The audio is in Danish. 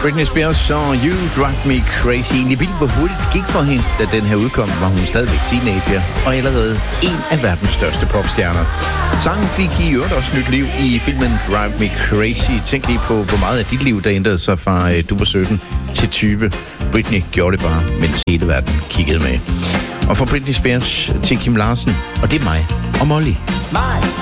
Britney Spears og You Drive Me Crazy. Egentlig vildt, hvor hurtigt det gik for hende, da den her udkom, var hun stadigvæk teenager, og allerede en af verdens største popstjerner. Sangen fik i øvrigt også nyt liv i filmen Drive Me Crazy. Tænk lige på, hvor meget af dit liv, der ændrede sig fra du var 17 til 20. Britney gjorde det bare, mens hele verden kiggede med. Og fra Britney Spears til Kim Larsen, og det er mig og Molly. My